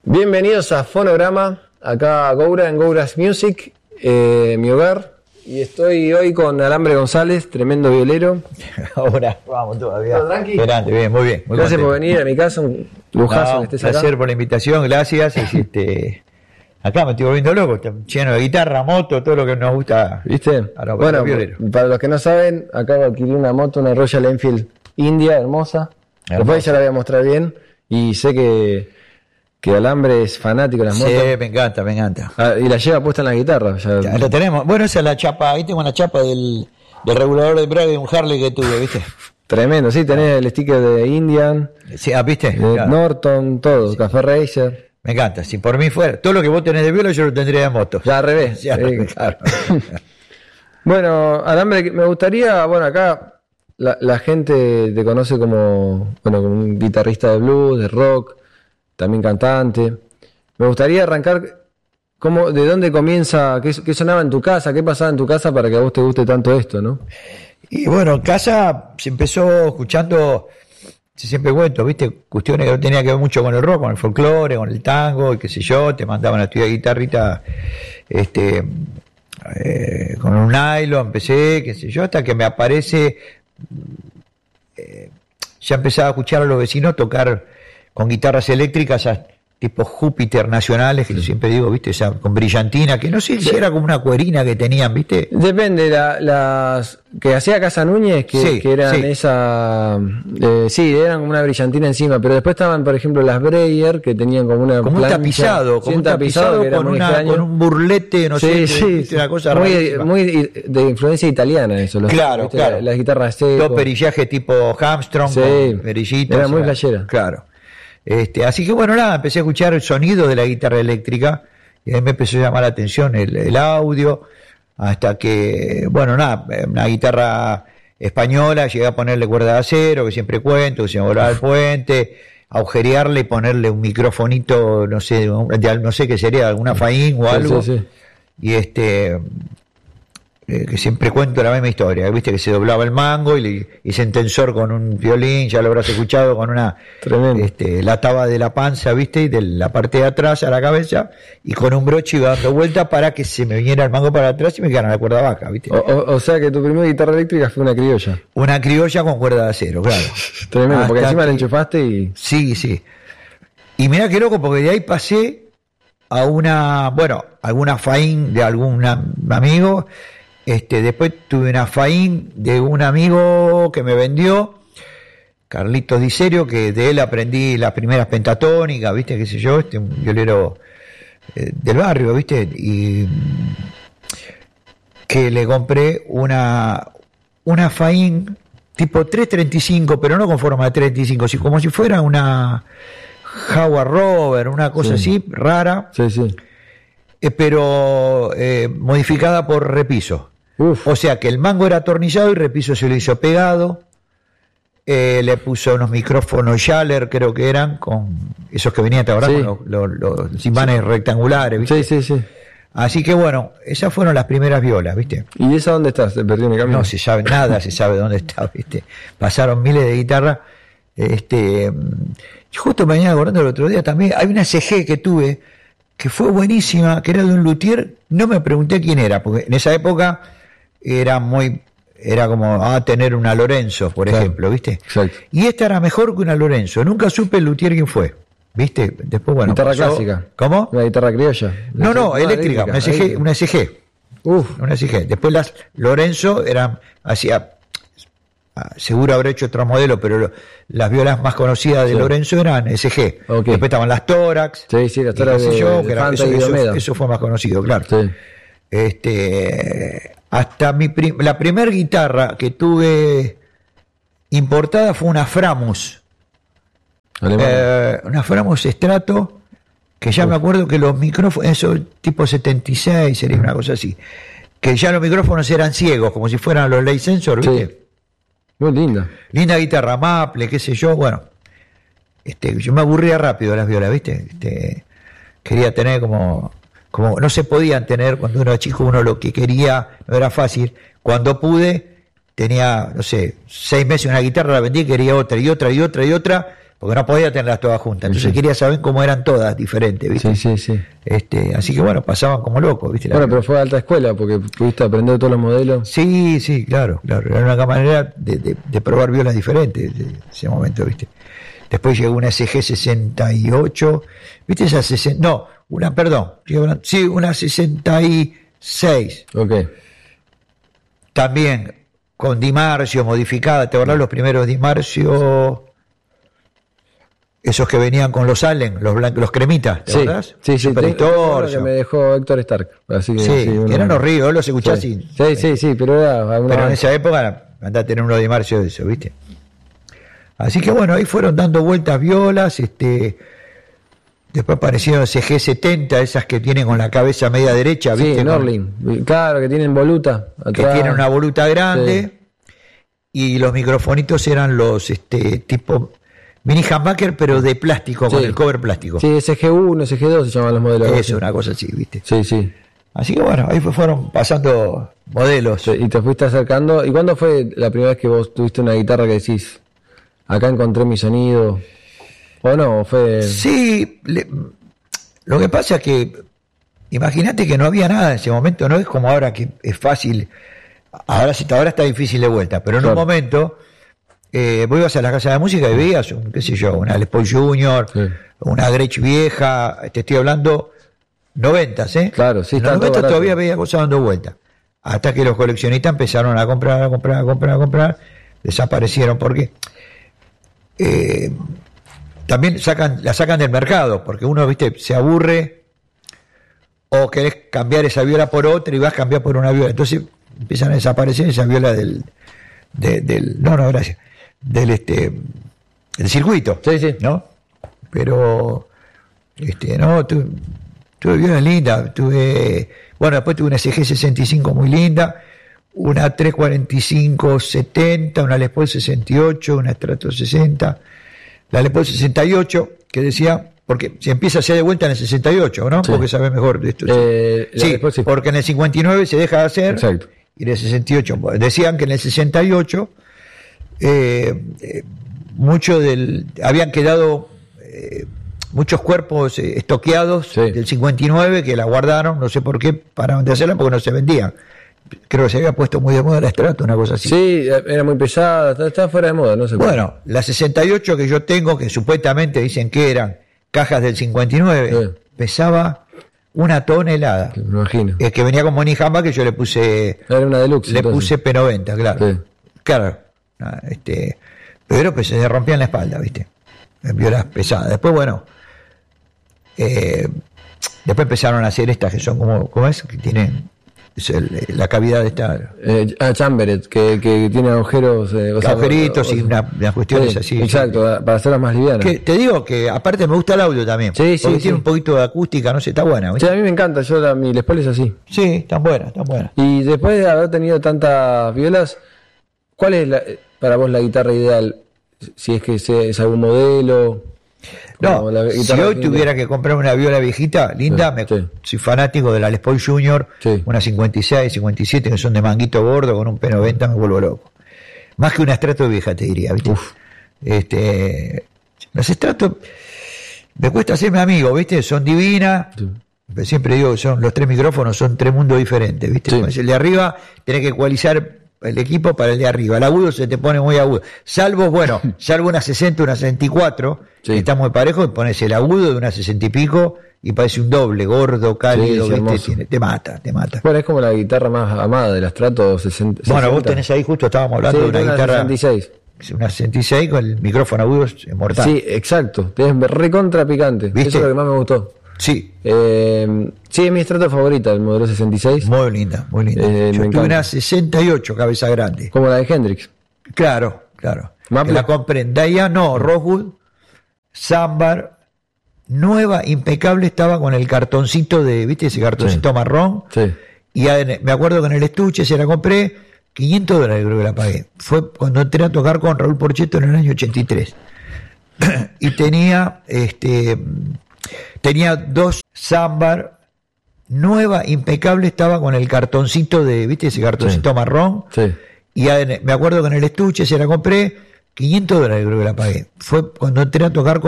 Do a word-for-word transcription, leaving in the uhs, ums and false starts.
Bienvenidos a Fonograma, acá Goura en Goura's Music, eh, mi hogar. Y estoy hoy con Alambre González, tremendo violero. Ahora, vamos todavía. ¿Todo tranqui? Esperante, bien, muy bien. Muy gracias contento. por venir a mi casa, un lujazo No, que estés un placer acá. por la invitación, gracias. Este, acá me estoy volviendo loco, está lleno de guitarra, moto, todo lo que nos gusta. ¿Viste? A los- Bueno, a los violeros. para los que no saben, acabo de adquirir una moto, una Royal Enfield India, hermosa. Hermosa. Después ya la voy a mostrar bien. Y sé que, que Alambre es fanático de las Sí, motos. me encanta, me encanta. Ah, y la lleva puesta en la guitarra. Ya- Ya, lo tenemos. Bueno, esa es la chapa, ahí tengo una chapa del, del regulador de embrague de un Harley que tuve, ¿viste? Tremendo, sí, tenés el sticker de Indian, Sí, ah, ¿viste? de Claro. Norton, todo, Café Racer. Me encanta, si por mí fuera, todo lo que vos tenés de viola yo lo tendría de moto. Ya al revés. Ya, Eh, claro. Bueno, Alambre, me gustaría, bueno, acá la, la gente te conoce como, bueno, como un guitarrista de blues, de rock, también cantante. Me gustaría arrancar, cómo, ¿de dónde comienza, qué, qué sonaba en tu casa, qué pasaba en tu casa para que a vos te guste tanto esto, ¿no? Y bueno, en casa se empezó escuchando, si siempre cuento, viste, cuestiones que no tenían que ver mucho con el rock, con el folclore, con el tango, y qué sé yo, te mandaban a estudiar guitarrita, este, eh, con un nylon, empecé, qué sé yo, hasta que me aparece, eh, ya empezaba a escuchar a los vecinos tocar con guitarras eléctricas, a- tipo Júpiter nacionales, que yo siempre digo, viste, esa, con brillantina, que no sé si era como una cuerina que tenían, viste. Depende, la- las que hacía Casa Núñez, que, Sí, que eran sí. esa, eh, sí, eran como una brillantina encima, pero después estaban, por ejemplo, las Breyer, que tenían como una Como un plancha, tapizado, sí, como un tapizado que era con, muy una, extraño. con un burlete, no sé, Sí, sí, viste, una cosa muy, rarísima. muy de influencia italiana eso. Los, Claro, ¿viste? claro. Las guitarras seco. Todo perillaje tipo Armstrong, Sí, con perillitos. era muy o sea, flashera. Claro. Este, así que bueno, nada, empecé a escuchar el sonido de la guitarra eléctrica y ahí me empezó a llamar la atención el, el audio, hasta que, bueno, nada, una guitarra española, llegué a ponerle cuerda de acero, que siempre cuento, que se me volaba el puente, agujerearle y ponerle un microfonito, no sé, de- no sé qué sería, alguna faín o Sí, algo. sí, sí. Y este eh, que siempre cuento la misma historia, viste que se doblaba el mango y le hice un tensor con un violín, ya lo habrás escuchado, con una Tremendo. este, la taba de la panza, viste, y de la parte de atrás a la cabeza, y con un broche iba dando vuelta para que se me viniera el mango para atrás y me quedara la cuerda baja, viste. O, o- o sea que tu primera guitarra eléctrica fue una criolla. Una criolla con cuerda de acero, claro. Tremendo, porque Hasta encima la que- enchufaste y... Sí, sí. Y mirá qué loco, porque de ahí pasé a una, bueno, alguna faín de algún amigo. Este, después tuve una faín de un amigo que me vendió, Carlitos Di Serio, que de él aprendí las primeras pentatónicas, viste, qué sé yo, este, un violero eh, del barrio, viste, y que le compré una, una faín tipo trescientos treinta y cinco, pero no con forma de treinta y cinco, sino como si fuera una Jaguar Rover, una cosa Sí. así, rara, Sí, sí. eh, pero eh, modificada por repiso. Uf, O sea que el mango era atornillado y repiso se lo hizo pegado. Eh, le puso unos micrófonos Schaller, creo que eran, con esos que venían, ¿te acordás? Sí. Con los, los, los imanes rectangulares, ¿viste? sí, sí, sí. Así que bueno, esas fueron las primeras violas, ¿viste? ¿Y esa dónde estás? ¿Te perdí en el camino? No se sabe nada, se sabe dónde está, ¿viste? Pasaron miles de guitarras. Este, justo me venía acordando el otro día también, hay una C G que tuve que fue buenísima, que era de un luthier, no me pregunté quién era, porque en esa época era muy, era como ah, tener una Lorenzo, por Claro. ejemplo, ¿viste? Exacto. Y esta era mejor que una Lorenzo, nunca supe el luthier quién fue, ¿viste? Después, bueno. Guitarra pasó- clásica. ¿Cómo? Una guitarra criolla. No, no, Ah, eléctrica, una S G, eléctrica. una S G. Uf, Una S G. Después las Lorenzo eran, hacía, ah, seguro habré hecho otro modelo, pero lo- las violas más conocidas de Sí. Lorenzo eran S G. Ok. Después estaban las Tórax. sí, sí, las y toras qué sé de, yo, de que era- Fanta eso, y de eso- Omeda. eso fue más conocido, claro. Sí. Este, hasta mi prim- la primera guitarra que tuve importada fue una Framus. Alemán. Eh, una Framus Strato, que ya me acuerdo que los micrófonos, eso tipo setenta y seis sería una cosa así, que ya los micrófonos eran ciegos, como si fueran los Ley Sensor, ¿viste? Sí. Muy linda. Linda guitarra, Maple, qué sé yo, bueno. Este, yo me aburría rápido de las violas, ¿viste? Este, quería tener como, como, no se podían tener cuando uno era chico, uno lo que quería, no era fácil. Cuando pude, tenía, no sé, seis meses una guitarra, la vendí, quería otra y otra y otra y otra, porque no podía tenerlas todas juntas, entonces Sí. quería saber cómo eran todas diferentes, ¿viste? Sí, sí, sí. Este, así que bueno, pasaban como locos, ¿viste? Bueno, pero fue a alta escuela porque pudiste aprender todos los modelos. Sí, sí, claro, claro. Era una manera de, de, de probar violas diferentes de ese momento, ¿viste? Después llegó una S G sesenta y ocho, ¿viste esa sesenta? No, una, perdón, sí, una sesenta y seis. Ok. También con Di Marcio modificada, ¿te acordás los primeros Di Marcio? Esos que venían con los Allen, los blancos, los cremitas, ¿te Sí, acordás? sí, sí. Super tengo uno distortion. que me dejó Héctor Stark. Así que, Sí, uno- eran horribles, vos los escuchás Sí, y... sí, sí, sí, pero era alguna Pero en banda. esa época andá a tener uno de Marcio de eso, ¿viste? Así que bueno, ahí fueron dando vueltas violas, este después aparecieron C G setenta, esas que tienen con la cabeza media derecha, Sí, ¿viste? Con- Norlin. Claro, que tienen voluta. que atrás. tienen una voluta grande, y los microfonitos eran los este tipo mini humbucker, pero de plástico, con Sí. el cover plástico. Sí, S G uno, S G dos se llaman los modelos. Eso, una cosa así, ¿viste? Sí, sí. Así que bueno, ahí fue- fueron pasando modelos. Sí, y te fuiste acercando. ¿Y cuándo fue la primera vez que vos tuviste una guitarra que decís, acá encontré mi sonido? ¿O no? Fue... Sí, le- lo que pasa es que imagínate que no había nada en ese momento, no es como ahora que es fácil, ahora sí, ahora está difícil de vuelta, pero en Claro. un momento eh, vos ibas a la casa de música y veías, un, qué sé yo, una Les Paul Junior, Sí. una Gretsch vieja, te estoy hablando noventas, ¿eh? Claro, sí, en está los todo noventas barato. todavía veía cosas dando vuelta, hasta que los coleccionistas empezaron a comprar, a comprar, a comprar, a comprar, desaparecieron, porque eh, también sacan, la sacan del mercado, porque uno, viste, se aburre o querés cambiar esa viola por otra y vas a cambiar por una viola. Entonces empiezan a desaparecer esas violas del, de- del, no, no, gracias, del este, del circuito. Sí, sí. ¿No? Pero, este, no, tu- tuve violas lindas, tuve, bueno, después tuve una S G sesenta y cinco muy linda, una tres cuarenta y cinco setenta, una Les Paul sesenta y ocho, una Strato sesenta, la Les Paul sesenta y ocho, que decía, porque se empieza a hacer de vuelta en el sesenta y ocho, ¿no? Sí. Porque sabes mejor de esto. Eh, la sí, después sí. porque en el cincuenta y nueve se deja de hacer, Exacto. y en el sesenta y ocho, decían que en el sesenta y ocho eh, eh, mucho del, habían quedado eh, muchos cuerpos eh, estoqueados Sí. del cincuenta y nueve que la guardaron, no sé por qué, pararon de hacerla porque no se vendían. Creo que se había puesto muy de moda la Strato, una cosa así. Sí, era muy pesada, está- estaba fuera de moda, no sé. por qué. Bueno, la sesenta y ocho que yo tengo, que supuestamente dicen que eran cajas del cincuenta y nueve, Sí. pesaba una tonelada. Me imagino. Es que venía con Moni Jamba, que yo le puse Era una deluxe. le entonces. puse P noventa, claro. Sí. Claro. Ah, Este, pero pues se rompían la espalda, ¿viste? En violas pesadas. Después, bueno, eh, después empezaron a hacer estas que son como, ¿cómo es? Que tienen es el- la cavidad de esta, Eh, ah, Chamberet, que, que tiene agujeros. eh, o sea, agujeritos o- y una- unas cuestiones sí, así. Exacto, para hacerlas más livianas. Que te digo que aparte me gusta el audio también. Sí, sí, porque sí. tiene un poquito de acústica, no sé, está buena, Sí, ¿viste? a mí me encanta, yo la, mi Les Paul es así. Sí, están buenas, están buenas. Y después de haber tenido tantas violas, ¿cuál es la- para vos la guitarra ideal? Si es que se- es algún modelo. No, como la si guitarra hoy que- tuviera que comprar una viola viejita, linda, Sí, me, sí. soy fanático de la Les Paul Junior, Sí. una cincuenta y seis, cincuenta y siete, que son de manguito gordo con un P noventa, me vuelvo loco. Más que una Strato vieja, te diría, ¿viste? Uf. Este, las Strato, me cuesta hacerme amigo, ¿viste? Son divinas, Sí. pero siempre digo que son, los tres micrófonos son tres mundos diferentes, ¿viste? Sí. Como es el de arriba, tenés que ecualizar el equipo para el de arriba. El agudo se te pone muy agudo. Salvo, bueno, salvo una sesenta, una sesenta y cuatro, Sí. que está muy parejo, y pones el agudo de una sesenta y pico y parece un doble, gordo, cálido, Sí, sí, ¿viste? hermoso. Tiene- te mata, te mata. Bueno, es como la guitarra más amada de la Strato sesenta. Bueno, vos sesenta. tenés ahí, justo estábamos Sí, hablando de una tengo guitarra, sesenta y seis. una sesenta y seis con el micrófono agudo es mortal. Sí, exacto. Es recontra picante. ¿Viste? Eso es lo que más me gustó. Sí, Eh, sí, es mi Strato favorita, el modelo sesenta y seis. muy linda, muy linda. Eh, Yo me tuve encanta. una sesenta y ocho, cabeza grande. Como la de Hendrix. Claro, claro. Maple. Que la compré en Dayan, no, Rosewood, Sambar, nueva, impecable, estaba con el cartoncito de, ¿viste? Ese cartoncito Sí. marrón. Sí. Y en- me acuerdo que en el estuche se la compré, quinientos dólares creo que la pagué. Fue cuando entré a tocar con Raúl Porchetto en el año ochenta y tres. Y tenía, este, tenía dos Sambar, nueva, impecable, estaba con el cartoncito de, ¿viste? Ese cartoncito Sí. marrón. Sí. Y en- me acuerdo que en el estuche se la compré, quinientos dólares creo que la pagué. Fue cuando entré a tocar con